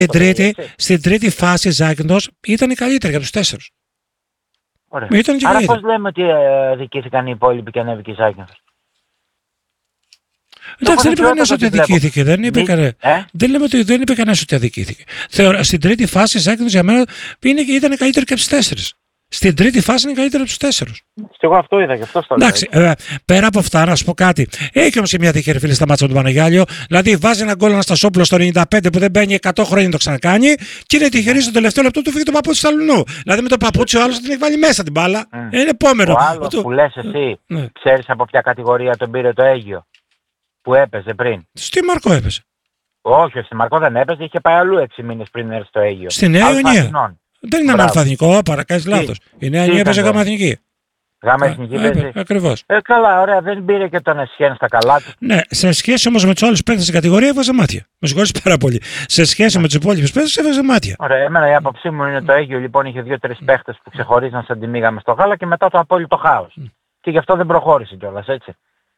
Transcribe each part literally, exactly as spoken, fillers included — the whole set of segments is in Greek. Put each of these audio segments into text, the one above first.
Στην τρίτη, στην τρίτη φάση Ζάκυνθος ήταν η καλύτερη για τους τέσσερους. Ωραία. Ήταν και Άρα καλύτερη. πώς λέμε ότι ε, δικήθηκαν οι υπόλοιποι και ανέβηκε η Ζάκυνθος? Εντάξει, δεν είπε κανένας ότι αδικήθηκε. Δεν είπε, Μη... κανέ... ε? δεν λέμε ότι δεν είπε κανένας ότι αδικήθηκε. Θεωρώ, στην τρίτη φάση η Ζάκυνθος για μένα είναι, ήταν καλύτερη και από τους τέσσερις. Στην τρίτη φάση είναι καλύτερη από τους τέσσερους. Και εγώ αυτό είδα και αυτό στο λέω. Εντάξει, ε, πέρα από αυτά, να σου πω κάτι. Έχει όμως και μια τυχερή φίλη στα μάτσα του Παναγιάλιο. Δηλαδή βάζει ένα γκολ Αναστασόπουλο στο ενενήντα πέντε που δεν μπαίνει εκατό χρόνια να το ξανακάνει και είναι τυχερή στο τελευταίο λεπτό του φύγει το παπούτσι του Σταλουνού. Δηλαδή με το παπούτσι ο άλλος την έχει βάλει μέσα την μπάλα. Mm. Είναι επόμενο. Ο άλλος το... που λες εσύ, ναι. Ξέρεις από ποια κατηγορία τον πήρε το Αίγιο που έπαιζε πριν? Στη Μαρκό έπαιζε. Όχι, στη Μαρκό δεν έπαιζε, είχε πάει αλλού έξι μήνες πριν έρθει στο Αίγιο. Στη Νέα Ιωνία. Δεν ήταν αλφαθνικό, παρακάζει λάθος. Η Νέα Ιωνία έπαιζε γάμα εθνική. Γάμα εθνική παίζει. Ακριβώς. Ε, καλά, ωραία, δεν πήρε και τον Εσχέν στα καλά του. Ναι, σε σχέση όμως με τους άλλους παίκτες στην κατηγορία έβαζε μάτια. Με συγχωρείς πάρα πολύ. Σε σχέση με τους υπόλοιπους παίκτες έβαζε μάτια. Ωραία, εμένα η άποψή μου είναι το Αίγιο λοιπόν είχε δύο-τρεις παίκτες που ξεχωρίζαν σαν τη μίγα μες στο γάλα και μετά το απόλυτο χάος. Mm. Και γι' αυτό δεν προχώρησε κιόλας, έτσι.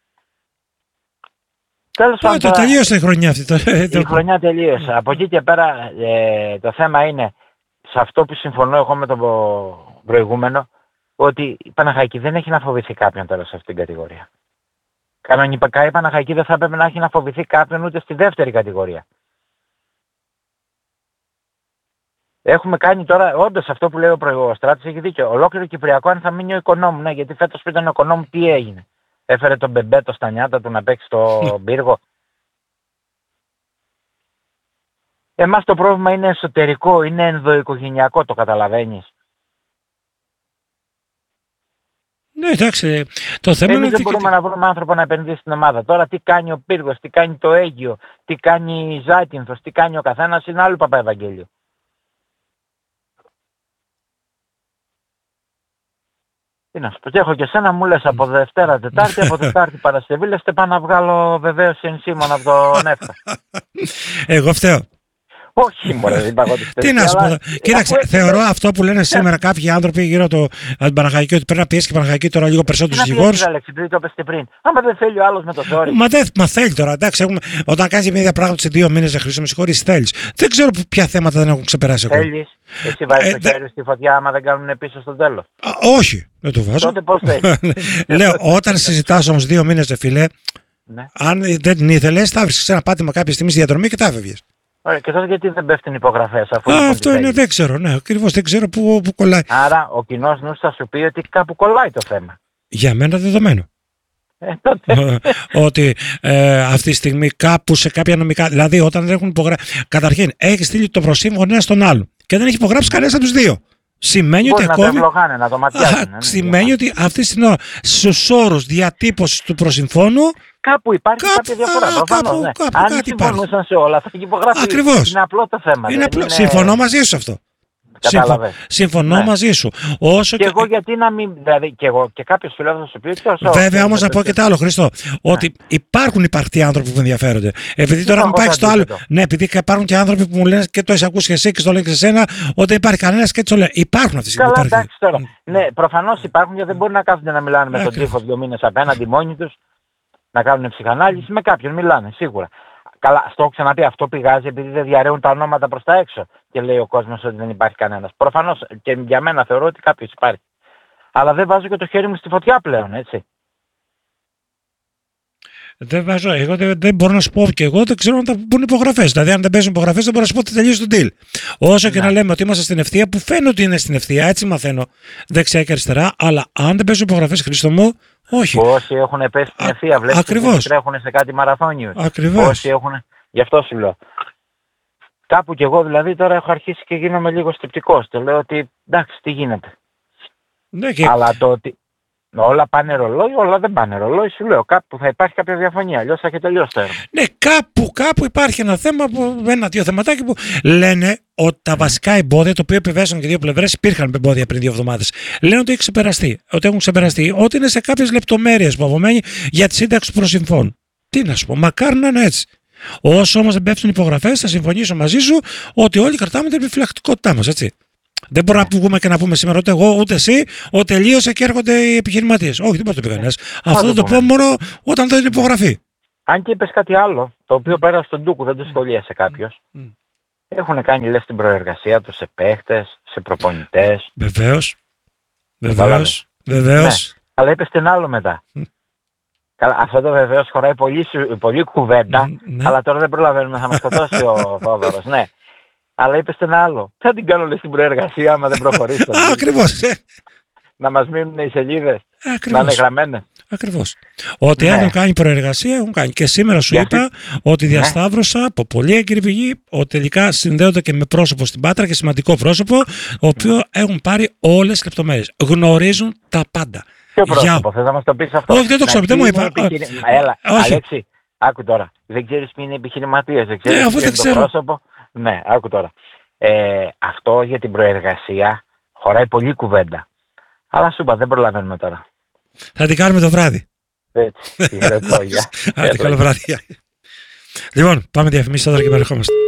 Τέλος πάντων. Το τελείωσε η χρονιά αυτή. Το... Η χρονιά τελείωσε. Από εκεί και πέρα ε, το θέμα είναι σε αυτό που συμφωνώ εγώ με τον προηγούμενο, ότι η Παναχαϊκή δεν έχει να φοβηθεί κάποιον τώρα σε αυτήν την κατηγορία. Κανονικά η Παναχαϊκή δεν θα πρέπει να έχει να φοβηθεί κάποιον ούτε στη δεύτερη κατηγορία. Έχουμε κάνει τώρα, όντως αυτό που λέει ο Προηγοστράτης έχει δίκιο. Ολόκληρο Κυπριακό αν θα μείνει ο Οικονόμου. Ναι, γιατί φέτος που ήταν ο Οικονόμου τι έγινε? Έφερε τον Μπεμπέτο στα νιάτα του να παίξει στο πύργο. Εμάς το πρόβλημα είναι εσωτερικό, είναι ενδοοικογενειακό, το καταλαβαίνεις? Ναι, εντάξει, το θέμα Εμείς είναι δεν μπορούμε να βρούμε άνθρωπο να επενδύσει στην ομάδα. Τώρα τι κάνει ο Πύργος, τι κάνει το Αίγιο, τι κάνει η Ζάκυνθος, τι κάνει ο καθένας, είναι άλλο Παπαευαγγέλιο. Τι να σου πω, και έχω και σένα μου λες από Δευτέρα Τετάρτη, από Τετάρτη Παρασκευή, λες πάω να βγάλω βεβαίωση ενσύμων από τον Εύτα. Εγώ φταίω. Όχι, μωρέ, δεν είπα εγώ ότι τι να σου πω. Κοίταξε, θεωρώ αυτό που λένε σήμερα κάποιοι άνθρωποι γύρω από την Παναχαϊκή, ότι πρέπει να πιέσει και η Παναχαϊκή τώρα λίγο περισσότερους δικηγόρους. Τι να πιέσει, Αλέξη, το είπες πριν. Άμα δεν θέλει ο άλλος με το ζόρι. Μα, δεν, μα θέλει τώρα, εντάξει, έχουμε, όταν κάνεις μια ίδια πράγματα σε δύο μήνες, δεν χρήσιμο, συγχωρείς, θέλεις. Δεν ξέρω ποια θέματα δεν έχουν ξεπεράσει ακόμα. Θέλεις, εσύ βάζεις ε, το χέρι δε... στη φωτιά άμα δεν κάνουν πίσω στο τέλος. Α, όχι, δεν το βάζω. Τότε πώς θέλεις. Λέω, όταν συζητάς όμως δύο μήνες, φίλε, ναι. Αν δεν την ήθελες, θα βρεις ένα πάτημα κάποια στιγμή στη διαδρομή και θα έφευγες. Ωραία, και τότε γιατί δεν πέφτουν υπογραφές αφού... Α, αυτό είναι, δεν ξέρω, ναι, ακριβώς δεν ξέρω που, που κολλάει. Άρα ο κοινός νους θα σου πει ότι κάπου κολλάει το θέμα. Για μένα δεδομένο. Ε, τότε. Ότι ε, αυτή τη στιγμή κάπου σε κάποια νομικά, δηλαδή όταν δεν έχουν υπογράψει, καταρχήν έχει στείλει το προσύμφωνο ένα στον άλλον και δεν έχει υπογράψει κανένας από τους δύο. Σημαίνει μπορεί ότι να ακόμη. Το ευλογάνε, να το ματιάσουν, α, ναι, σημαίνει ναι. ότι αυτή την ώρα στους όρους διατύπωσης του προσυμφώνου. Κάπου υπάρχει κάπου, κάποια διαφορά. Α, κάπου, ναι. κάπου, Αν κάτι συμφωνούσαν υπάρχει. σε όλα, θα έχει υπογραφεί. Ακριβώς. Είναι απλό το θέμα. Είναι απλό. Είναι... Συμφωνώ μαζί σου αυτό. Συμφω... Συμφωνώ ναι. μαζί σου. Όσο και, και εγώ γιατί να μην. Δηλαδή και εγώ και κάποιο φίλο θα σου πει. Βέβαια όμως να πω και το άλλο, Χριστό. Ναι. Ότι υπάρχουν υπαρκτοί άνθρωποι που ενδιαφέρονται. Επειδή τώρα έχουμε πάει στο άλλο. Ναι, επειδή υπάρχουν και άνθρωποι που μου λένε και το έχει ακούσει και εσύ και το λένε και σε σένα, ότι δεν υπάρχει κανένα και έτσι το λένε. Υπάρχουν αυτοί οι άνθρωποι. Καλά, εντάξει τώρα. Ναι, προφανώς υπάρχουν γιατί δεν μπορεί να κάθονται να μιλάνε με τον τοίχο δύο μήνες απέναντι μόνοι του, να κάνουν ψυχανάλυση. Με κάποιον μιλάνε σίγουρα. Καλά, στο έχω ξαναπεί, αυτό πηγάζει επειδή δεν διαρρέουν τα ονόματα προς τα έξω και λέει ο κόσμος ότι δεν υπάρχει κανένας. Προφανώς και για μένα θεωρώ ότι κάποιος υπάρχει. Αλλά δεν βάζω και το χέρι μου στη φωτιά πλέον, έτσι. Δεν βάζω, εγώ δεν, δεν μπορώ να σου πω και εγώ δεν ξέρω αν θα μπουν υπογραφές. Δηλαδή, αν δεν παίζουν υπογραφές, δεν μπορώ να σου πω ότι τελείωσε το deal. Όσο και ναι. να λέμε ότι είμαστε στην ευθεία, που φαίνεται ότι είναι στην ευθεία, έτσι μαθαίνω δεξιά και αριστερά, αλλά αν δεν παίζουν υπογραφές, Χρήστο μου, όχι. Όσοι έχουν πέσει στην ευθεία, βλέπεις ότι τρέχουν σε κάτι μαραθώνιο. Ακριβώς. Όσοι έχουν. Γι' αυτό σου λέω. Κάπου κι εγώ δηλαδή τώρα έχω αρχίσει και γίνομαι λίγο σκεπτικός. Το λέω ότι εντάξει, τι γίνεται. Ναι, και... Αλλά το ότι. Όλα πάνε ρολόι, όλα δεν πάνε ρολόι, σου λέω. Κάπου θα υπάρχει κάποια διαφωνία. Αλλιώς θα έχει τελειώσει το έργο. Ναι, κάπου, κάπου υπάρχει ένα θέμα, που, ένα-δύο θεματάκι που λένε ότι τα βασικά εμπόδια, το οποίο επιβέσαν και δύο πλευρές, υπήρχαν εμπόδια πριν δύο εβδομάδες. Λένε ότι έχει ξεπεραστεί. Ότι έχουν ξεπεραστεί. Ότι είναι σε κάποιες λεπτομέρειες που απομένει για τη σύνταξη του προσυμφώνου. Τι να σου πω, μακάρι να είναι έτσι. Όσο όμως δεν πέφτουν υπογραφές, θα συμφωνήσω μαζί σου ότι όλοι κρατάμε την επιφυλακτικότητά μας, έτσι. Δεν μπορούμε να βγούμε και να πούμε σήμερα ούτε εγώ ούτε εσύ ότι τελείωσε και έρχονται οι επιχειρηματίες. Όχι, δεν μπορεί να το πει κανένας. Αυτό θα το πω μόνο όταν δεν είναι υπογραφή. Αν και είπες κάτι άλλο, το οποίο πέρασε στον Ντούκου, δεν το σχολίασε κάποιος. Mm. Έχουν κάνει, λες, την προεργασία τους σε παίχτες, σε προπονητές. Βεβαίως. Βεβαίως. Βεβαίως. Ναι, αλλά είπες την άλλο μετά. Mm. Καλά, αυτό το βεβαίως χωράει πολύ, πολύ κουβέντα, mm, ναι. Αλλά τώρα δεν προλαβαίνουμε, θα μας σκοτώσει ο Θόδωρος. Ναι. Αλλά είπες την άλλο. Θα την κάνω, λες, την προεργασία άμα δεν προχωρήσει. Ακριβώς. Να μας μείνουν οι σελίδες. Να είναι γραμμένες. Ακριβώς. Ότι ναι. έχουν κάνει προεργασία, έχουν κάνει. Και σήμερα σου Για είπα αυτή... ότι διασταύρωσα ναι. από πολύ έγκυρη πηγή ότι τελικά συνδέονται και με πρόσωπο στην Πάτρα και σημαντικό πρόσωπο, ο οποίο mm. έχουν πάρει όλες τις λεπτομέρειες. Γνωρίζουν τα πάντα. Ποιο πρόσωπο, θες να μας το πεις αυτό? Όχι, δεν το ξέρω, δεν μου είπα. Επιχειρη... Έλα, Αλέξη, άκου τώρα. Δεν ξέρεις ποιοι είναι οι επιχειρηματίες, δεν ξέρεις ναι, ποιο είναι το πρόσωπο. Ναι, άκου τώρα. Ε, αυτό για την προεργασία χωράει πολύ κουβέντα. Αλλά σου είπα, δεν προλαβαίνουμε τώρα. Θα την κάνουμε το βράδυ. Έτσι, Άντε, καλό βράδυ. Λοιπόν, πάμε διαφημίσεις τώρα και παρεχόμαστε.